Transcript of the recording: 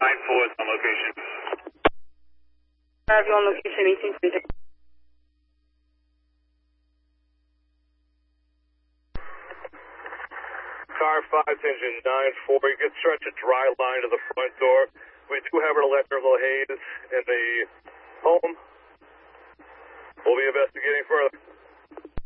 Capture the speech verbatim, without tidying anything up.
nine four is on location. I have you on location eighteen twenty. Car five, engine nine four. You can stretch a dry line to the front door. We do have an electrical haze in the